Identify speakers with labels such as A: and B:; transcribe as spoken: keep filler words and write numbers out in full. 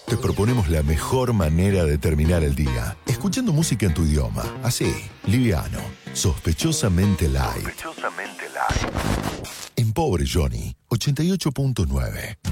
A: te proponemos la mejor manera de terminar el día, escuchando música en tu idioma, así, liviano, sospechosamente light.
B: Sospechosamente light.
A: En Pobre Johnny, ochenta y ocho punto nueve.